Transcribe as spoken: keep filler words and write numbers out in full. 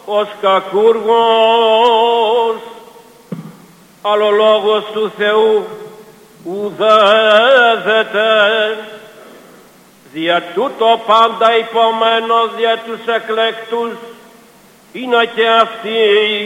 ως κακούργος, αλλά ο λόγος του Θεού ουδέδεται. Δια τούτο πάντα υπομένος δια τους εκλέκτους είναι και αυτοί